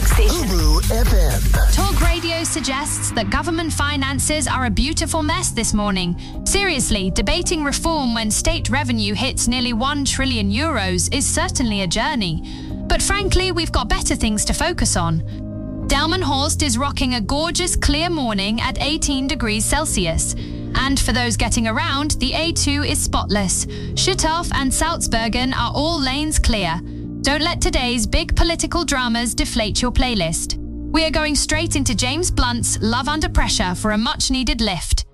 station. Ubu FM. Talk Radio suggests that government finances are a beautiful mess this morning. Seriously, debating reform when state revenue hits nearly €1 trillion is certainly a journey. But frankly, we've got better things to focus on. Delmenhorst is rocking a gorgeous clear morning at 18 degrees Celsius. And for those getting around, the A2 is spotless. Schutthof and Salzbergen are all lanes clear. Don't let today's big political dramas deflate your playlist. We are going straight into James Blunt's Love Under Pressure for a much-needed lift.